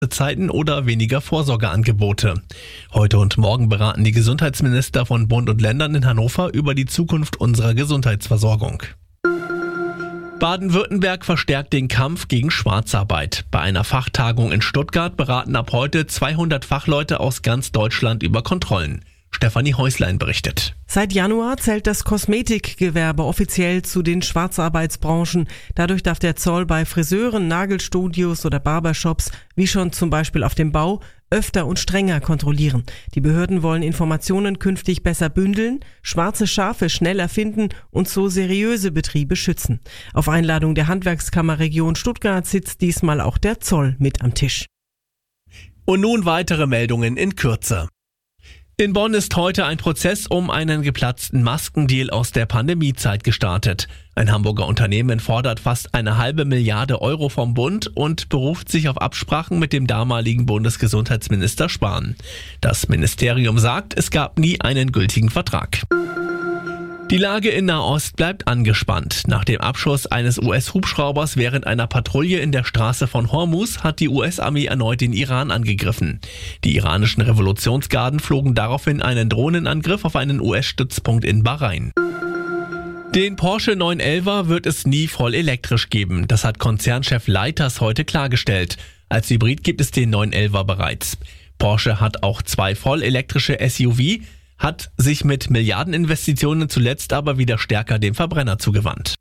Zeiten oder weniger Vorsorgeangebote. Heute und morgen beraten die Gesundheitsminister von Bund und Ländern in Hannover über die Zukunft unserer Gesundheitsversorgung. Baden-Württemberg verstärkt den Kampf gegen Schwarzarbeit. Bei einer Fachtagung in Stuttgart beraten ab heute 200 Fachleute aus ganz Deutschland über Kontrollen. Stefanie Häuslein berichtet. Seit Januar zählt das Kosmetikgewerbe offiziell zu den Schwarzarbeitsbranchen. Dadurch darf der Zoll bei Friseuren, Nagelstudios oder Barbershops, wie schon zum Beispiel auf dem Bau, öfter und strenger kontrollieren. Die Behörden wollen Informationen künftig besser bündeln, schwarze Schafe schneller finden und so seriöse Betriebe schützen. Auf Einladung der Handwerkskammer Region Stuttgart sitzt diesmal auch der Zoll mit am Tisch. Und nun weitere Meldungen in Kürze. In Bonn ist heute ein Prozess um einen geplatzten Maskendeal aus der Pandemiezeit gestartet. Ein Hamburger Unternehmen fordert fast 1,5 Milliarde Euro vom Bund und beruft sich auf Absprachen mit dem damaligen Bundesgesundheitsminister Spahn. Das Ministerium sagt, es gab nie einen gültigen Vertrag. Die Lage in Nahost bleibt angespannt. Nach dem Abschuss eines US-Hubschraubers während einer Patrouille in der Straße von Hormuz hat die US-Armee erneut den Iran angegriffen. Die iranischen Revolutionsgarden flogen daraufhin einen Drohnenangriff auf einen US-Stützpunkt in Bahrain. Den Porsche 911er wird es nie voll elektrisch geben. Das hat Konzernchef Leiters heute klargestellt. Als Hybrid gibt es den 911er bereits. Porsche hat auch 2 voll elektrische SUV, hat sich mit Milliardeninvestitionen zuletzt aber wieder stärker dem Verbrenner zugewandt.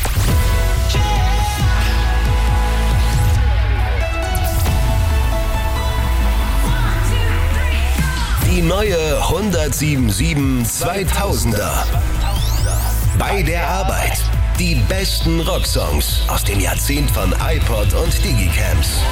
Die neue 107.7 2000er. Bei der Arbeit. Die besten Rocksongs aus dem Jahrzehnt von iPod und Digicams.